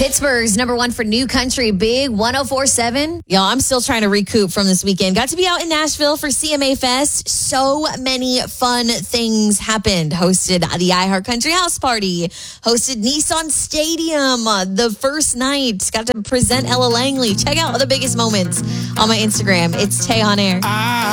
Pittsburgh's number one for new country, Big 104.7. Y'all, I'm still trying to recoup from this weekend. Got to be out in Nashville for CMA Fest. So many fun things happened. Hosted the iHeart Country House Party. Hosted Nissan Stadium the first night. Got to present Ella Langley. Check out the biggest moments on my Instagram. It's Tay on Air.